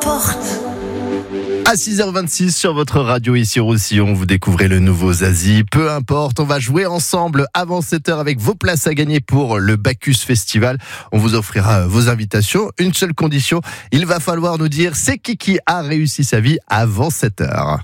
importe. À 6h26 sur votre radio ici Roussillon, vous découvrez le nouveau Zazie. Peu importe, on va jouer ensemble avant 7h avec vos places à gagner pour le Bacchus Festival. On vous offrira vos invitations. Une seule condition, il va falloir nous dire c'est qui a réussi sa vie avant 7h.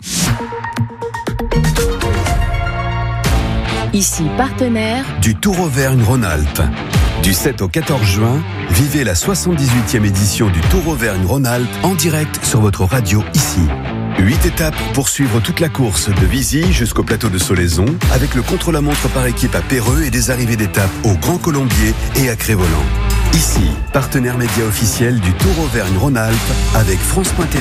Ici partenaire du Tour Auvergne-Rhône-Alpes. Du 7 au 14 juin, vivez la 78e édition du Tour Auvergne-Rhône-Alpes en direct sur votre radio ici. 8 étapes pour suivre toute la course de Vizy jusqu'au plateau de Solaison avec le contre-la-montre par équipe à Péreux et des arrivées d'étapes au Grand Colombier et à Crévolant. Ici, partenaire média officiel du Tour Auvergne-Rhône-Alpes avec France.tv.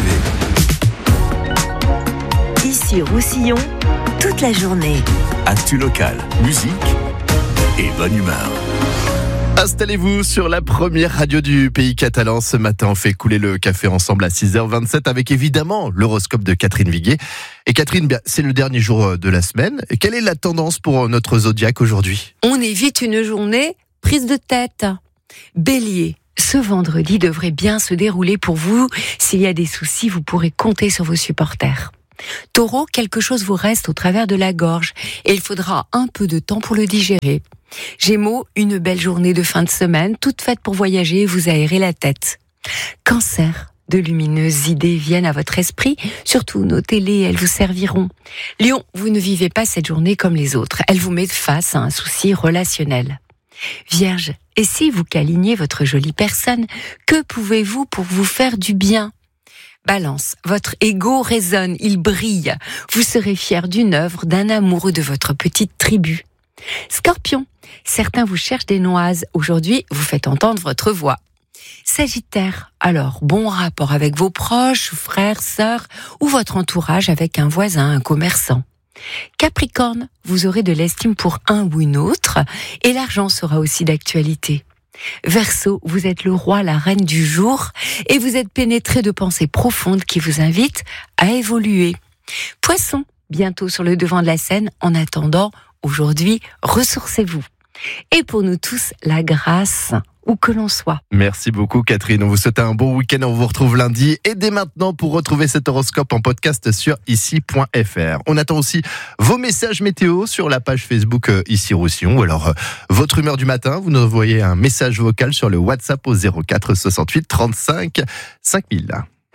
Ici Roussillon, toute la journée. Actu locale, musique et bonne humeur. Installez-vous sur la première radio du pays catalan. Ce matin, on fait couler le café ensemble à 6h27 avec évidemment l'horoscope de Catherine Viguet. Et Catherine, c'est le dernier jour de la semaine. Quelle est la tendance pour notre zodiaque aujourd'hui ? On évite une journée prise de tête. Bélier, ce vendredi devrait bien se dérouler pour vous. S'il y a des soucis, vous pourrez compter sur vos supporters. Taureau, quelque chose vous reste au travers de la gorge et il faudra un peu de temps pour le digérer. Gémeaux, une belle journée de fin de semaine, toute faite pour voyager et vous aérer la tête. Cancer, de lumineuses idées viennent à votre esprit, surtout notez-les, elles vous serviront. Lion, vous ne vivez pas cette journée comme les autres, elle vous met face à un souci relationnel. Vierge, et si vous câliniez votre jolie personne, que pouvez-vous pour vous faire du bien ? Balance, votre ego résonne, il brille. Vous serez fier d'une œuvre, d'un amoureux de votre petite tribu. Scorpion, certains vous cherchent des noises. Aujourd'hui, vous faites entendre votre voix. Sagittaire, alors bon rapport avec vos proches, frères, sœurs ou votre entourage avec un voisin, un commerçant. Capricorne, vous aurez de l'estime pour un ou une autre et l'argent sera aussi d'actualité. Verseau, vous êtes le roi, la reine du jour et vous êtes pénétré de pensées profondes qui vous invitent à évoluer. Poisson, bientôt sur le devant de la scène, en attendant, aujourd'hui, ressourcez-vous. Et pour nous tous, la grâce, où que l'on soit. Merci beaucoup Catherine, on vous souhaite un bon week-end, on vous retrouve lundi et dès maintenant pour retrouver cet horoscope en podcast sur ici.fr. On attend aussi vos messages météo sur la page Facebook Ici Roussillon ou alors votre humeur du matin, vous nous envoyez un message vocal sur le WhatsApp au 04 68 35 5000.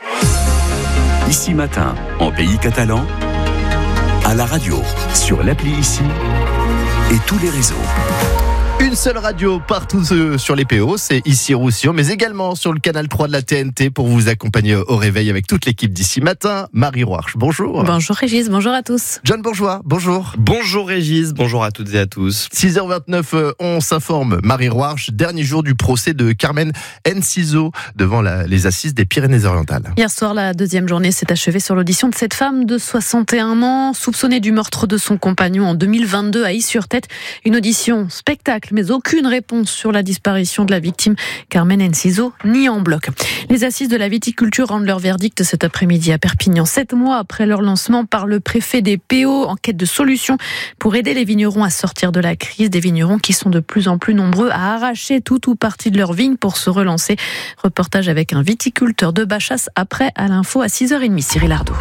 Ici matin, en pays catalan, à la radio, sur l'appli Ici et tous les réseaux. Une seule radio partout sur les PO, c'est Ici Roussillon, mais également sur le canal 3 de la TNT pour vous accompagner au réveil avec toute l'équipe d'Ici Matin. Marie Roarch, bonjour. Bonjour Régis, bonjour à tous. John Bourgeois, bonjour. Bonjour Régis, bonjour à toutes et à tous. 6h29, on s'informe. Marie Roarch, dernier jour du procès de Carmen Enciso devant les assises des Pyrénées-Orientales. Hier soir, la deuxième journée s'est achevée sur l'audition de cette femme de 61 ans, soupçonnée du meurtre de son compagnon en 2022 à Is-sur-Tête. Une audition spectacle, mais aucune réponse sur la disparition de la victime Carmen Enciso, ni en bloc. Les assises de la viticulture rendent leur verdict cet après-midi à Perpignan, 7 mois après leur lancement par le préfet des PO en quête de solutions pour aider les vignerons à sortir de la crise. Des vignerons qui sont de plus en plus nombreux à arracher tout ou partie de leur vigne pour se relancer. Reportage avec un viticulteur de Bachas après à l'info à 6h30. Cyril Ardo.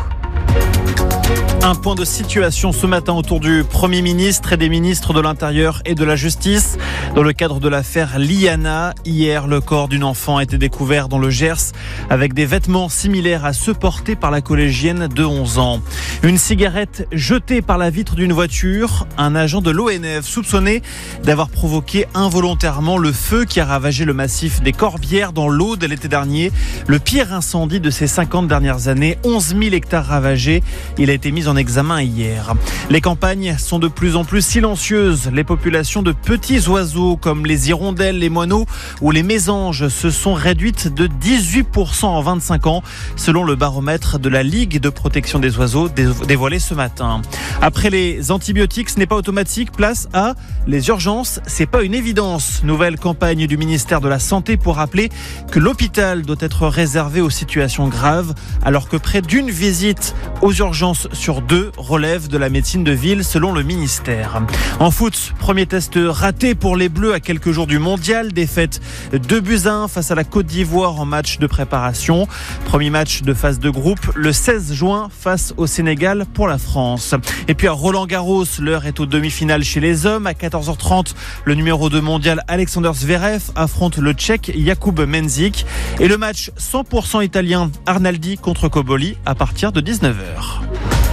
Un point de situation ce matin autour du Premier ministre et des ministres de l'Intérieur et de la Justice. Dans le cadre de l'affaire Liana, hier, le corps d'une enfant a été découvert dans le Gers avec des vêtements similaires à ceux portés par la collégienne de 11 ans. Une cigarette jetée par la vitre d'une voiture. Un agent de l'ONF soupçonné d'avoir provoqué involontairement le feu qui a ravagé le massif des Corbières dans l'Aude l'été dernier. Le pire incendie de ces 50 dernières années, 11 000 hectares ravagés. Il a été mis en examen hier. Les campagnes sont de plus en plus silencieuses. Les populations de petits oiseaux comme les hirondelles, les moineaux ou les mésanges se sont réduites de 18% en 25 ans, selon le baromètre de la Ligue de protection des oiseaux dévoilé ce matin. Après les antibiotiques, ce n'est pas automatique. Place à les urgences, c'est pas une évidence. Nouvelle campagne du ministère de la Santé pour rappeler que l'hôpital doit être réservé aux situations graves, alors que près d'une visite aux urgences sur sur 2 relèvent de la médecine de ville selon le ministère. En foot, premier test raté pour les Bleus à quelques jours du mondial. Défaite 2-1 face à la Côte d'Ivoire en match de préparation. Premier match de phase de groupe le 16 juin face au Sénégal pour la France. Et puis à Roland-Garros, l'heure est aux demi-finales chez les hommes. À 14h30, le numéro 2 mondial Alexander Zverev affronte le Tchèque Jakub Mensik. Et le match 100% italien Arnaldi contre Koboli à partir de 19h.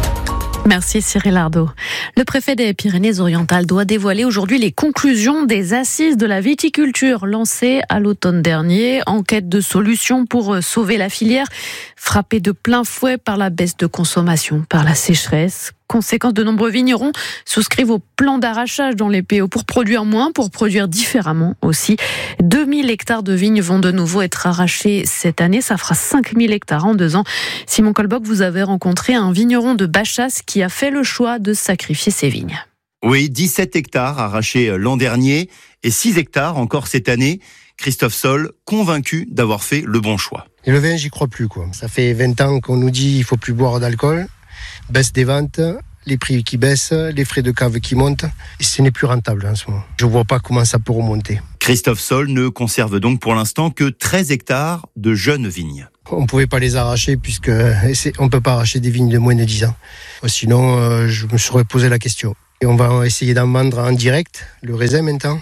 Merci Cyril Ardo. Le préfet des Pyrénées-Orientales doit dévoiler aujourd'hui les conclusions des assises de la viticulture lancées à l'automne dernier. En quête de solutions pour sauver la filière, frappée de plein fouet par la baisse de consommation, par la sécheresse. Conséquence, de nombreux vignerons souscrivent au plan d'arrachage dans les PO pour produire moins, pour produire différemment aussi. 2000 hectares de vignes vont de nouveau être arrachés cette année. Ça fera 5000 hectares en 2 ans. Simon Colboc, vous avez rencontré un vigneron de Bachas qui a fait le choix de sacrifier ses vignes. Oui, 17 hectares arrachés l'an dernier et 6 hectares encore cette année. Christophe Sol, convaincu d'avoir fait le bon choix. Et le vin, j'y crois plus, quoi. Ça fait 20 ans qu'on nous dit qu'il faut plus boire d'alcool. Baisse des ventes, les prix qui baissent, les frais de cave qui montent. Et ce n'est plus rentable en ce moment. Je ne vois pas comment ça peut remonter. Christophe Sol ne conserve donc pour l'instant que 13 hectares de jeunes vignes. On ne pouvait pas les arracher puisque on ne peut pas arracher des vignes de moins de 10 ans. Sinon, je me serais posé la question. Et on va essayer d'en vendre en direct, le raisin maintenant.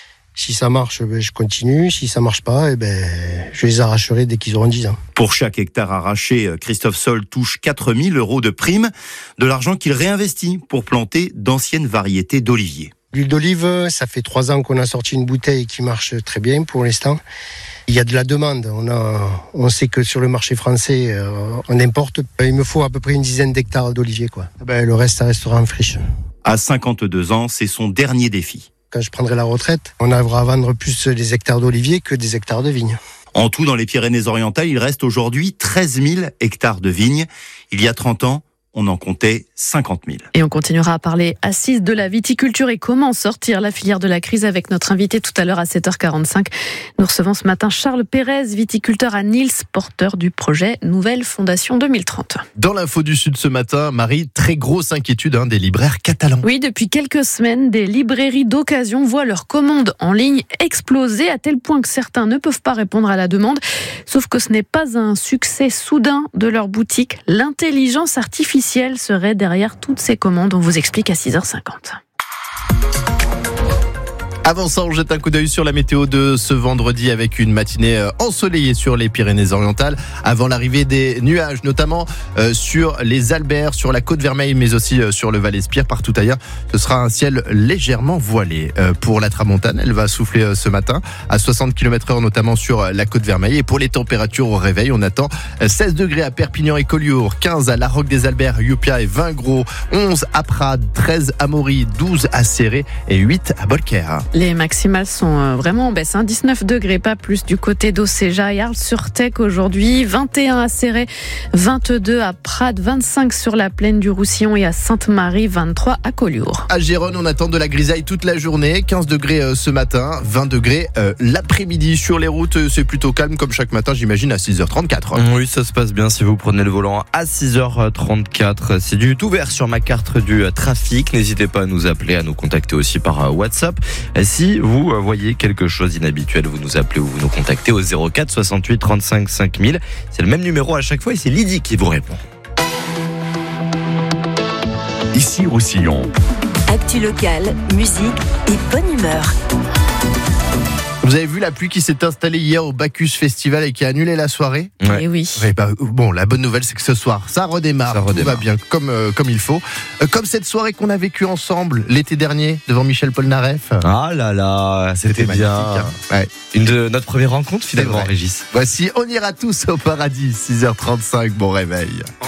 Si ça marche, je continue. Si ça marche pas, je les arracherai dès qu'ils auront 10 ans. Pour chaque hectare arraché, Christophe Sol touche 4 000 € de prime, de l'argent qu'il réinvestit pour planter d'anciennes variétés d'oliviers. L'huile d'olive, ça fait 3 ans qu'on a sorti une bouteille qui marche très bien pour l'instant. Il y a de la demande. On sait que sur le marché français, on importe. Il me faut à peu près une dizaine d'hectares d'oliviers, quoi. Le reste, ça restera en friche. À 52 ans, c'est son dernier défi. Quand je prendrai la retraite, on arrivera à vendre plus des hectares d'oliviers que des hectares de vignes. En tout, dans les Pyrénées-Orientales, il reste aujourd'hui 13 000 hectares de vignes. Il y a 30 ans, on en comptait 50 000. Et on continuera à parler assises de la viticulture et comment sortir la filière de la crise avec notre invité tout à l'heure à 7h45. Nous recevons ce matin Charles Pérez, viticulteur à Nils, porteur du projet Nouvelle Fondation 2030. Dans l'info du Sud ce matin, Marie, très grosse inquiétude des libraires catalans. Oui, depuis quelques semaines, des librairies d'occasion voient leurs commandes en ligne exploser à tel point que certains ne peuvent pas répondre à la demande. Sauf que ce n'est pas un succès soudain de leur boutique. L'intelligence artificielle serait derrière toutes ces commandes. On vous explique à 6h50. Avant ça, on jette un coup d'œil sur la météo de ce vendredi avec une matinée ensoleillée sur les Pyrénées-Orientales avant l'arrivée des nuages, notamment sur les Alberts, sur la Côte-Vermeille, mais aussi sur le Val-Espire. Partout ailleurs, ce sera un ciel légèrement voilé. Pour la tramontane, elle va souffler ce matin à 60 km/h, notamment sur la Côte-Vermeille. Et pour les températures au réveil, on attend 16 degrés à Perpignan et Collioure, 15 à La Roque des Alberts, Youpia et 20 Gros, 11 à Prades, 13 à Mory, 12 à Céré et 8 à Bolquer. Les maximales sont vraiment en baisse. 19 degrés, pas plus du côté d'Océja et Arles-sur-Tech aujourd'hui. 21 à Céré, 22 à Prades, 25 sur la plaine du Roussillon et à Sainte-Marie, 23 à Collioure. À Gérone, on attend de la grisaille toute la journée. 15 degrés ce matin, 20 degrés l'après-midi. Sur les routes, c'est plutôt calme comme chaque matin, j'imagine, à 6h34. Oui, ça se passe bien si vous prenez le volant à 6h34. C'est du tout vert sur ma carte du trafic. N'hésitez pas à nous appeler, à nous contacter aussi par WhatsApp. Si vous voyez quelque chose d'inhabituel, vous nous appelez ou vous nous contactez au 04 68 35 5000. C'est le même numéro à chaque fois et c'est Lydie qui vous répond. Ici Roussillon. Actu locale, musique et bonne humeur. Vous avez vu la pluie qui s'est installée hier au Bacchus Festival et qui a annulé la soirée ? Et oui. Bon, la bonne nouvelle, c'est que ce soir, ça redémarre. Tout va bien, comme il faut. Comme cette soirée qu'on a vécue ensemble l'été dernier devant Michel Polnareff. Ah là là, c'était bien. Magnifique, hein. Ouais. Une de notre première rencontre finalement, Régis. Voici On ira tous au paradis, 6h35, bon réveil.